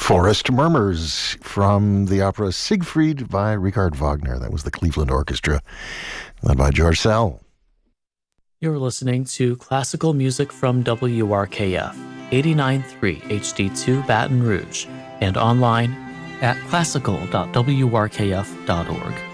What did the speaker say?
Forest Murmurs from the opera Siegfried by Richard Wagner. That was the Cleveland Orchestra, led by George Sell. You're listening to classical music from WRKF, 89.3 HD2 Baton Rouge, and online at classical.wrkf.org.